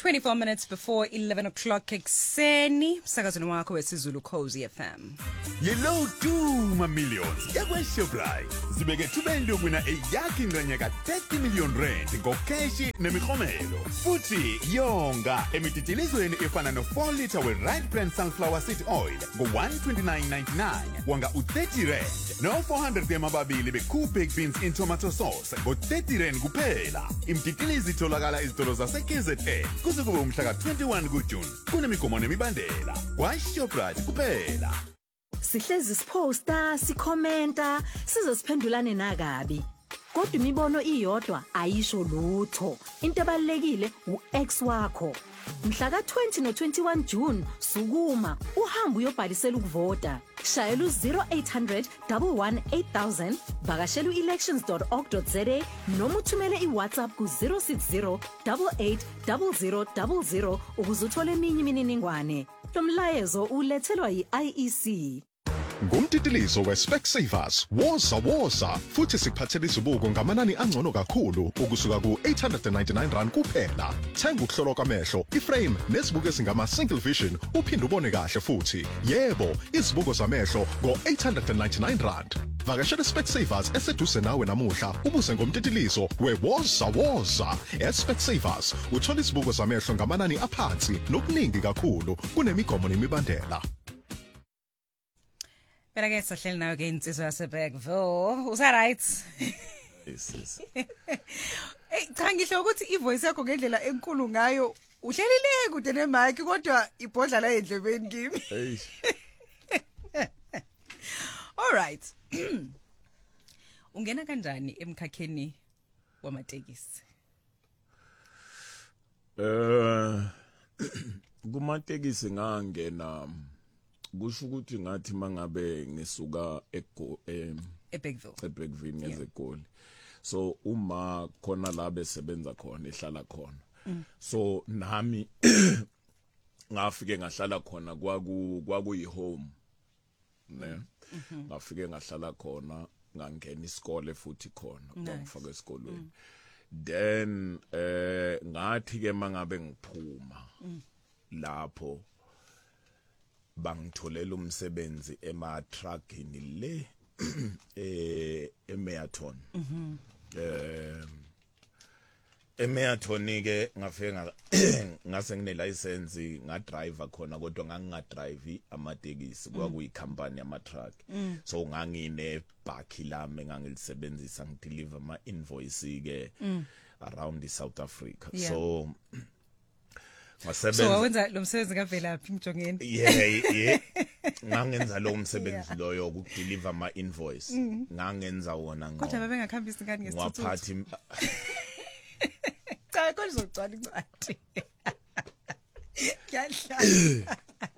24 minutes before 11 o'clock ekseni sakazweni wakho wesiZulu Cozy FM. Yellow 2 millions yakweShoprite zibeke thubeni lokwina eyakhe ingxenye ka-30 million rand ngokheshi nemiklomelo futhi yonga emititilizweni efana no4 liter we-Right Brand sunflower seed oil ngo-129.99 wanga u-30 rand no400 amababili be-Cool baked beans in tomato sauce ngo-30 rand kuphela. Imititilizi itholakala izitolo zase-KZN kuze kube umhla ka-21 kuJune. Kunemigomo nemibandela kwaShoprite kuphela. Sihlezi siposta, sikhomenta, sizosiphendulane nakabi. Kodwa imibono iyodwa ayisho lutho. Into ebalekile uX wakho. Mhla ka-20 no-21 June sukuma uhamba uyobhalisela ukuvota. Shayela u-0800 118 vakashela u-elections.org.za noma uthumele iWhatsApp ku-060 88 0000 ukuze uthole eminye imininingwane. Lo mlayezo ulethelwa yi-IEC. Ngumtitilizo we-Specsavers woza futhi sikuphathele izibuko ngamanani angcono kakhulu ukusuka ku-899 rand kuphela. Thenga ukuhlolwa kwamehlo, iframe nezibuko ezingama single vision uphinde ubone kahle futhi. Yebo, izibuko zamehlo ngo-899 rand. Vakashela Specsavers eseduze nawe namuhla ubuze ngomtitilizo wewoza. Specsavers uthola izibuko zamehlo ngamanani aphansi nokuningi kakhulu kunemigomo nemibandela. But I guess sohleli nayo ke insizwa yaseBergville. Usa right? Yes. Hey, cha ngisho ukuthi ivoice yakho ngendlela enkulu ngayo uhlelile kude nemic kodwa ibhodla la endlebeni kimi. Hey. All right. Ungena kanjani emkhakheni wamatekisi? Kumatekisi ngangena kusho ukuthi ngathi mangabe ngisuka eBergville ngezegoli. So uma khona la besebenza khona ehlala khona. So nami ngafike ngahlala khona kwakuyi home. Ne? Ngafike ngahlala khona ngangena isikole futhi khona ngifaka esikolweni. Then ngathi ke mangabe ngiphuma lapho bangitholela umsebenzi ema-truckini le eMarathon. eMarathon ke ngafika ngase ngine license ngadriver khona kodwa ngangingadrive amatekisi kwakuyicompany yama-truck. So ngangine bakhi lami ngangilisebenzisa ngideliver ama invoice ke around South Africa. So wenza lo msebenzi kavelaphi mjongeni? Yeah. Ngangenza lo msebenzi loyo ukudeliver ama invoice. Ngangenza wona ngo. Kodwa babengakhambisi ngani ngesithuthu. Waphathi cha kodwa uzogcwala incwadi. Kuyadlala.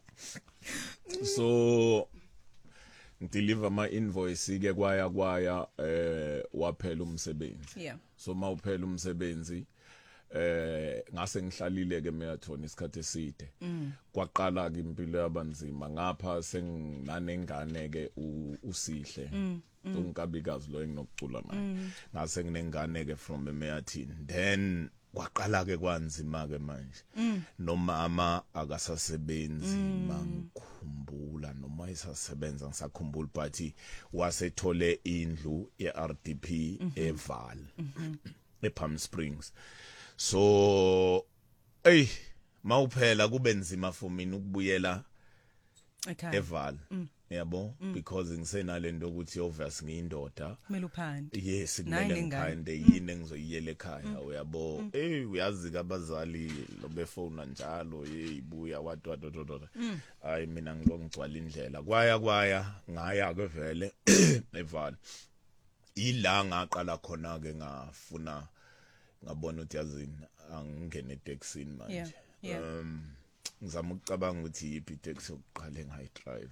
So deliver ama invoice ke kwaya waphela umsebenzi. Yeah. So mawuphela umsebenzi ngase ngihlalile ke eMarathon isikhathi eside. Kwaqala ke impilo yabanzima ngapha senginanengane ke usihle. Unkabikazi lo enginokucula naye. Ngase nginengane ke from eMarathon. Then kwaqala ke kwanzima ke manje. Nomama akasasebenzi mangikhumbula noma isasebenza ngisakhumbula but wasethole indlu yeRDP eVal ePalm Springs. So mawuphela kube nzima for mina ukubuyela eVal. Yabo because ngisenalento ukuthi obvious ngiyindoda kumele uphande. Yes, kumele ngiphande yini engizoyiyela ekhaya uyabo. Uyazi ke abazali lobefona njalo ibuya what. Hayi mina ngilongigcwala indlela kwaya ngaya ke vele eVal. Ila ngaqala khona ke ngafuna ngabona ukuthi yazini angingene eTaxini manje. Ngizama ukucabanga ukuthi yipi itaxi yokuqala engayi-drive.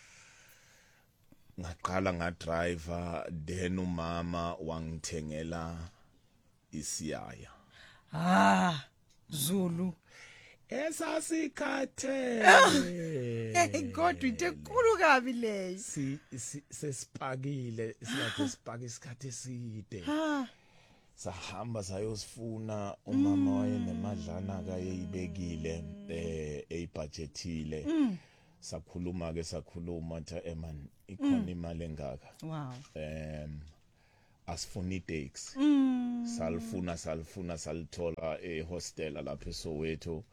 Ngaqala ngadriver then umama wangithengela isiyaya. Zulu. Esasikhathe. Kodwa into enkulu kabi leyo. Sesipakile, sikade sipaka isikhathi eside. sahamba sayosifuna umama wayenemadlana akayibekile eyibudgetile sakhuluma ke sakhuluma tha man ikhona imali engaka Wow. asifuni taxi salfuna salithola ehostel lapha eSoweto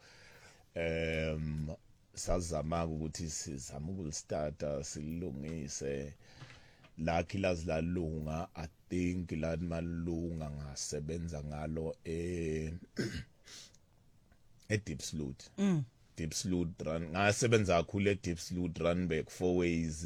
sazama ukuthi sizama ukulistata silungise lakhi lazilalunga I think lani malunga ngasebenza ngalo Diepsloot Diepsloot run ngasebenza kakhulu eDiepsloot Randburg 4 ways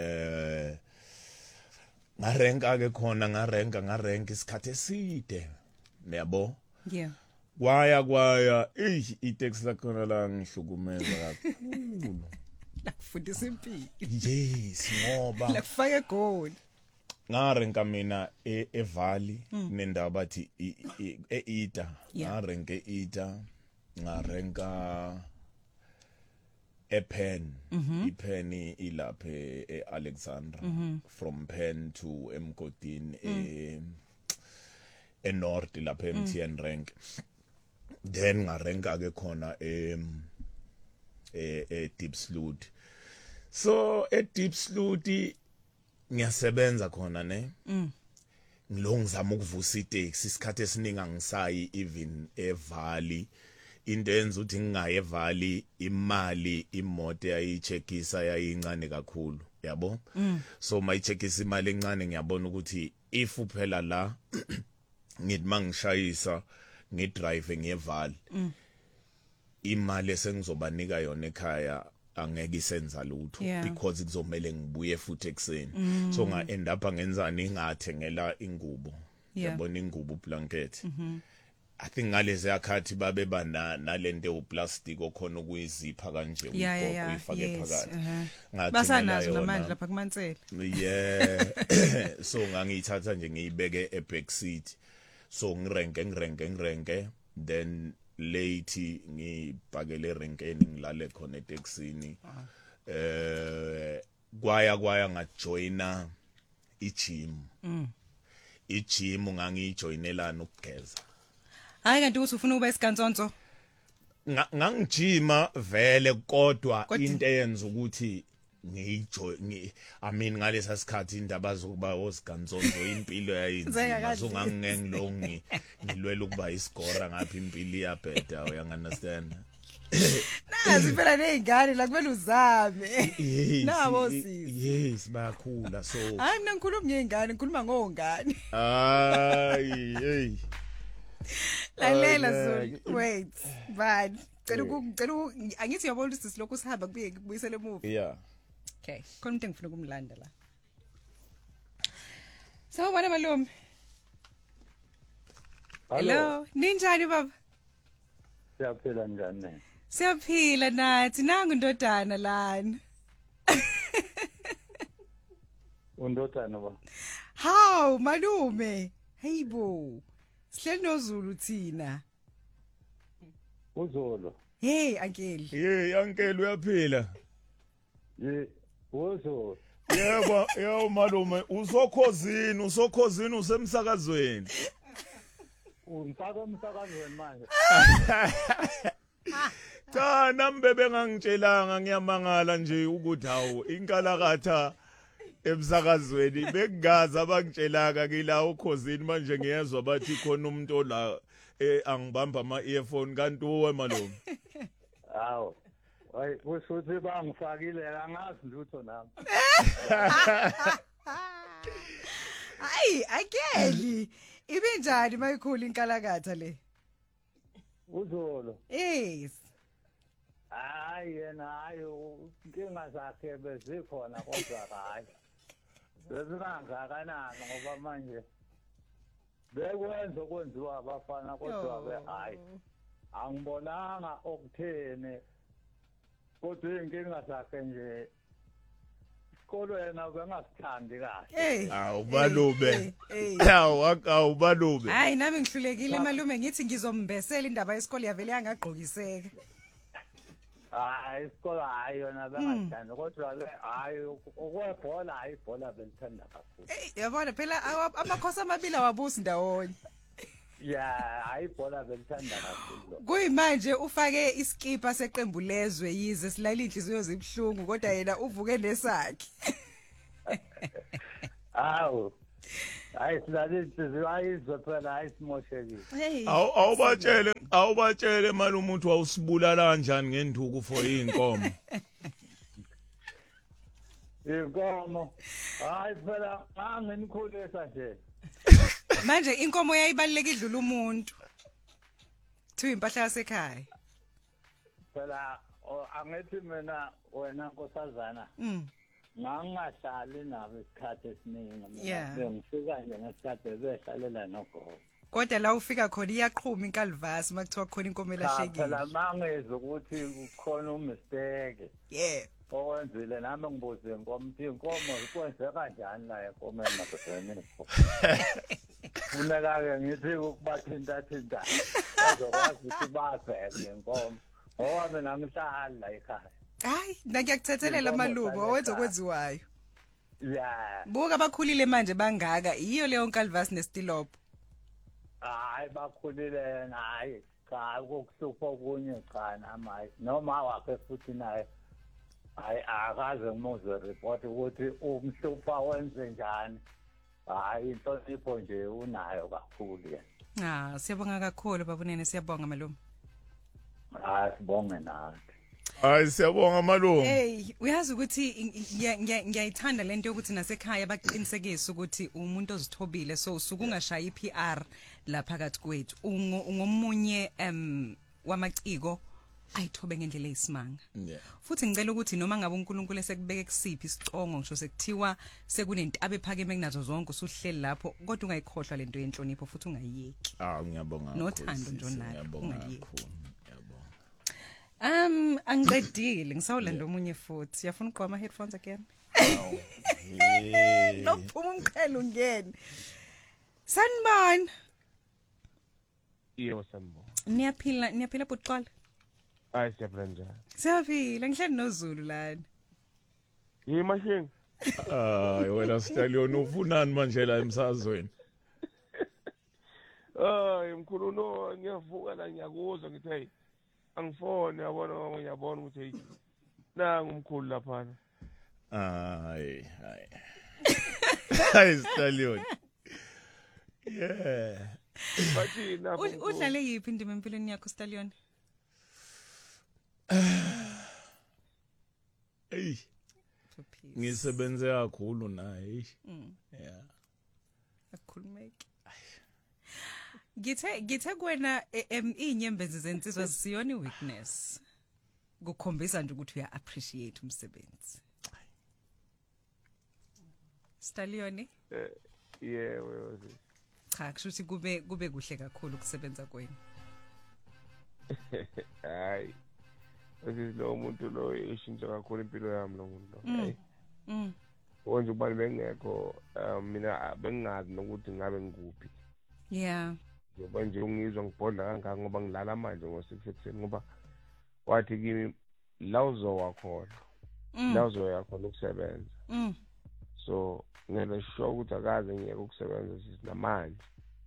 ngarenka ke khona ngarenka isikhathi eside uyabo Yeah. kwaya itaxi lakhona la ngihlukumeza kakhulu Lakufundisa impilo. yes ngoba Lakufaka egoli. ngarenka mina eValley nendawo bathi eIta Yeah. ngarenka eIta ngarenka ePen iPen ilaphe eAlexandra from Pen to Mgodini eNorth lapha eMTN rank then ngarenka ke khona Diepsloot so eDiepsloot ngiyasebenza khona ne ngilongizama ukuvusa itaxi isikhathi esiningi angisayi even eValley into enza ukuthi ngingaye eValley imali imoto yayicheckisa yayincane kakhulu yabo so mayicheckisa imali encane ngiyabona ukuthi if uphela la ngithi mangishayisa ngidrive ngeValley imali esengizobanika yona ekhaya angeke isenza lutho Yeah. because kuzomela ngibuye futhi ekseni so nga end up ngenzani ngathengela ingubo Yeah. yabona ingubo blanket I think ngalezi yakhathi babe bana nalento uplastic okhona ukuyizipha kanje Yeah. uyifake Yes. phakathi Uh-huh. Basanazo namanje lapha kuMansela. yeah so ngangiyithatha nje ngiyibeke eback seat so ngirenke then late ngibhakele renkeni ngilale khona etaxini kwaya ngajoina igym ngangijoinelana ukugeza Hayi kanti uthi ufuna ukuba isigantsonto. ngangijima vele kodwa Kodwa- into eyenza ukuthi I mean ngalesa sikhathi indaba zokuba osigantsonto impilo yayinzima Zayakahle. so ngangengilongi ngilwela ukuba isigora ngapha impilo iyabheda uyangunderstand Nazi phela nezingane la kumele uzame. yes Nabo sisi. yes bayakhula so Hayi mina ngikhuluma ngezingane, ngikhuluma ngongane. ay hey Lalela Okay. Zulu. Wait. Bani. Cela angithi uyabona ukuthi silokhu sihamba kubuyisele emuva. yeah Okay. Khona umuntu engifuna ukumlanda la. Sawubona malume. Hello. Ninjani baba? Siyaphila njani? Siyaphila nathi nangu ndodana lana. Undodana ba? Haw malume. Hayibo. Sihleli noZulu thina. Uzolo. Hey uncle. hey uncle uyaphila Ye, uzolo. yebo malume usokhozini usemsakazweni Umfaka umsakazweni manje. cha nami bebengangitshelanga ngiyamangala nje ukuthi hawo inkalakatha emsakazweni bekungazi abangitshelaka kila ukhozini manje ngiyezwa bathi khona umuntu ola angibamba ama-earphone kanti uwe malume Hawo. Hayi, usuthi bangifakile angazi lutho nami. Hayi akeli. Ibe njani mayikhulu inkalakatha le? Uzolo. Yes. Hayi yena hayi inkinga zakhe bezikhona kodwa hayi. Bezingakanani ngoba manje bekwenza okwenziwa abafana kodwa ke hayi. Angibonanga okuthene kodwa inkinga zakhe nje isikolo yena bengasithandi kahle. Hey. awubalube Hey. awubalube Hayi nami ngihlulekile malume ngithi ngizombesela indaba yesikole yavele yangagqokiseka. Hayi isikolo hayi yona bengasithandi kodwa ke hayi okwebhola hayi ibhola belithanda kakhulu. Hey yabona phela amakhosi amabili awabusi ndawonye. Yeah, ayibhola belithanda kakhulu. Kuyimanje ufake iskipa seqembu lezwe yize silala inhliziyo zibhlungu kodwa yena uvuke nesakhe. Awu. Hayi silale inhliziyo ayizwe phela ayisimoshekile. Hey. Awubatshele manje umuntu wawusibulala kanjani ngenduku for inkomo. Inkomo. Hayi phela angenikhulisa nje. Manje inkomo yayibaleka idlula umuntu. Thiwa impahla yasekhaya. Phela angithi mina wena nkosazana. Ngangahlali nabo isikhathi esiningi Yeah. mina ngifika nje ngesikhathi behlalela nogogo. Kodwa la ufika khona iyaqhuma inkalvasi makuthiwa khona inkomo elahlekile. Phela mangeze ukuthi kukhona umistake. Yeah. Owenzile nami ngibuze inkomo ikwenze kanjani la enkomeni madodeni. Funeka-ke ngithi ukubathinta bazokwazi ukuthi babheke inkomo ngoba mina ngihlali la ekhaya. Hayi, nakuyakuthethelela malubo owenza okwenziwayo. Yeah. Buka abakhulile manje bangaka iyo leyo nkalvasi nestilopo. Hayi bakhulile naye cha ukuhlupha okunye cha namaye noma wakhe futhi naye hayi akaze ngimuzwe report ukuthi umhlupha wenze njani. Hayi inhlonipho nje unayo kakhulu yena. Siyabonga kakhulu babunene siyabonga malume. Sibonge nathi. Hayi siyabonga malume. Hey, uyazi ukuthi ngiyayithanda lento yokuthi nasekhaya baqinisekise ukuthi umuntu ozithobile so usuku ungashaya iPR la phakathi kwethu. Ungomunye wamaciko ayithobe ngendlela eyisimanga. Yeah. Futhi ngicela ukuthi noma ngabe uNkulunkulu esekubeke kusiphi isicongo ngisho sekuthiwa sekunento ephakeme kunazo zonke usuhleli lapho kodwa ungayikhohlwa lento yenhlonipho futhi ungayiyeki. Ngiyabonga. Nothando nje onalo ungayiyeki. Ngiyabonga. Angiqedile ngisawulanda omunye futhi. Siyafuna ugqoka ama headphones again. Nophuma umqhele ungene. Sanibona. Iyo sanibona. Niyaphila buqala. Hayi siyaphila njani? Siyaphila ngihleli noZulu lana. Yimashingi. Hayi wena Stallion ufunani manje la emsazweni? Hayi mkhulu no ngiyavuka la ngiyakuzwa ngithi hey angifone yabona ngiyabona ukuthi hey nangu umkhulu lapha. Hayi. Hayi Stallion. Yeah. Bathi lapho Udlale yipi indima empilweni yakho Stallion? Hey. Ngisebenze kakhulu naye. Yeah. Akukhulumeki. Ngithe kuwena inyembezi zensizwa zisiyona weakness. Kukhombisa nje ukuthi uya appreciate umsebenzi. Stallion? yeah. Cha, kushuthi kube kuhle kakhulu ukusebenza kwenu. Hayi. Lo muntu lo eshintsha kakhulu impilo yami lo muntu lo. Hayi. Wonke ubani bengekho mina bengazi nokuthi ngabe ngikuphi. Yeah. Ngoba nje ungizwa ngibhodla kangaka ngoba ngilala manje ngo6 ekseni ngoba wathi kimi la uzowa khona. La uzoya khona ukusebenza. So ngene sure ukuthi akaze ngiyeke ukusebenza namanje.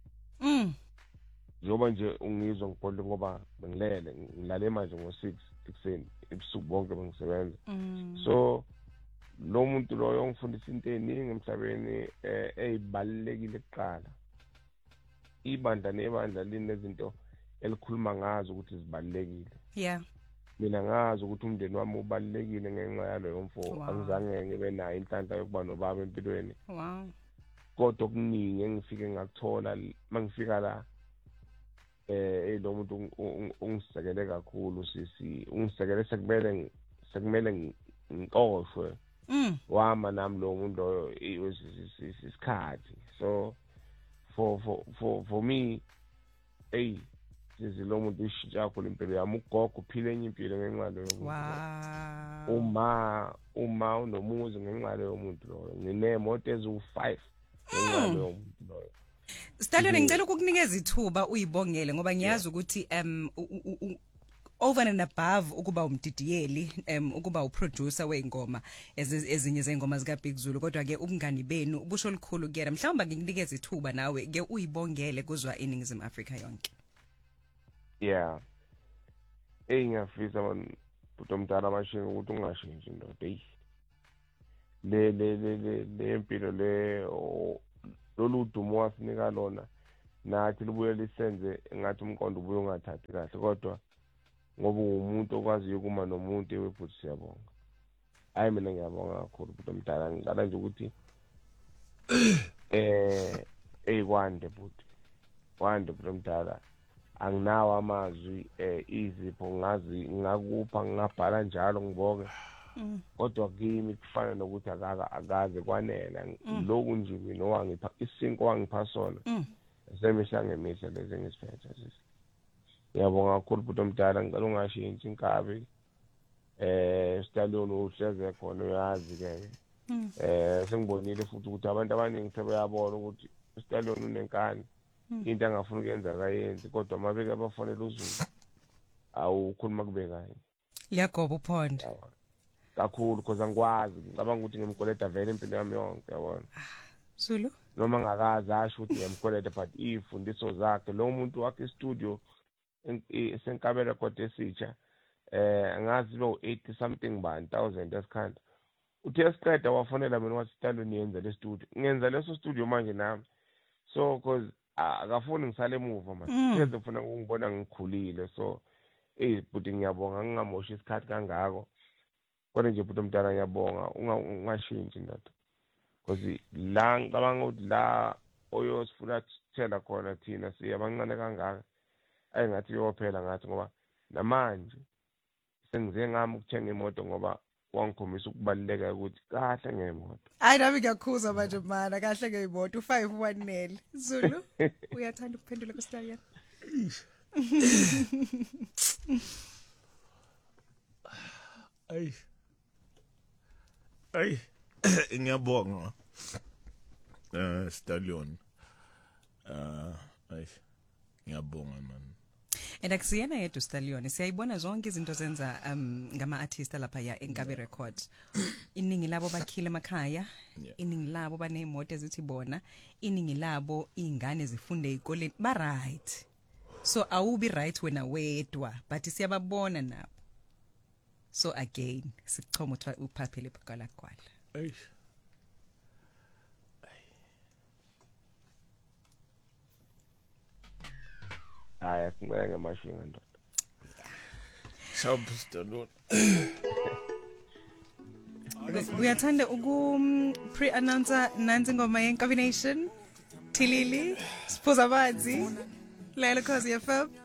Njoba nje ungizwa ngibhodla ngoba ngilale manje ngo6 ekseni ebusuku bonke bengisebenza. So lo muntu lo ongifundisa into eningi emhlabeni ezibalekile kuqala. Ibandla nebandla linezinto elikhuluma ngazo ukuthi zibalekile. Yeah. Mina ngazi ukuthi umndeni wami ubalekile ngenxa yalo yomfo. Angizange ngibe nayo inhlanhla yokuba nobaba empilweni. Wow. Kodwa okuningi engifike ngakuthola mangifika la lo muntu ungisekele kakhulu sisi ungisekele sekumele ngixoshwe. Wama nami lo muntu loyo isikhathi. So for me hey lo muntu ushintsha kakhulu impilo yami ugogo uphile enye impilo ngenxa leyo. Wow. Uma unomuzi ngenxa leyo muntu loyo nginemoto ezu5 ngenxa leyo muntu loyo. Stallion ngicela ukukunikeza ithuba uyibongele ngoba ngiyazi ukuthi over and above ukuba umdidiyeli ukuba uproducer weingoma ezinye zeingoma zika Big Zulu kodwa ke ubungani benu ubusho likhulu kuyena mhlawumbe ngikunikeza ithuba nawe ke uyibongele kuzwa iningizimu Africa yonke. Yeah. Ngiyafisa man utomdala mashinga ukuthi ungashintsha into hey. Le impilo lolu dumo wasinika lona nathi lubuye lisenze ngathi umqondo ubuye ungathathi kahle kodwa ngoba umuntu okwaziyo kuma nomuntu ewebhuti siyabonga. Hayi mina ngiyabonga kakhulu ukuthi umdala ngicala nje ukuthi kwande futhi umdala anginawo amazwi izipho ngazi ngakupha ngabhala njalo ngibonge kodwa kimi kufana nokuthi akaze kwanela lokhu nje mina wangipha isinko wangipha sona semihla ngemihla lezi ngisiphethe sisi. Ngiyabonga kakhulu futhi umdala ngicela ungashintshi inkabi Stallion uhleze khona uyazi ke sengibonile futhi ukuthi abantu abaningi sebeyabona ukuthi Stallion unenkani into angafuna ukuyenza akayenzi kodwa mabeke abafanele uZulu awukhuluma kube kanye liyagoba uphondo kakhulu because angikwazi ngicabanga ukuthi ngimkoleda vele impilo yami yonke yabona Zulu noma ngakazi asho ukuthi ngiyamkoleda but ifundiso zakhe lo muntu wakhe studio esenkabela kodwa esitsha ngazi lo 80 something bani thousand esikhanda uthe esiqeda wafonela mina wathi Stallion yenza le studio ngenza leso studio manje nami so because akafuni ngisale emuva manje yenze ufuna ukungibona ngikhulile so but ngiyabonga ngingamoshi isikhathi kangako kodwa nje futhi umntana ngiyabonga ungashintshi ndoda because la ngicabanga ukuthi la oyosifuna thela khona thina siyabancane kangaka ayingathi yophela ngathi ngoba namanje sengize ngami ukuthenga imoto ngoba wangikhombisa ukubaluleka ukuthi kahle ngemoto. Hayi nami ngiyakhuza manje mana kahle ngeimoto u519 Zulu uyathanda ukuphendula kuStallion. Ay ngiyabonga Stallion ngiyabonga man. Akusiyena yedwa Stallion siyayibona zonke izinto zenza ngama artist lapha ya Enkabi Records. Iningi labo bakhile emakhaya, iningi labo baneimoto ezithi bona, iningi labo ingane zifunde ezikoleni ba right. So awubi right wena wedwa but siyababona nabo. So again sichoma uphaphele phakala kwala. Hayi singeke ngemashinga ndoda. Shop Stallion. Uyathanda pre-announcer nansi ngoma yeNkabi Nation Thilili Siphoza Bazi Lela Khosi FM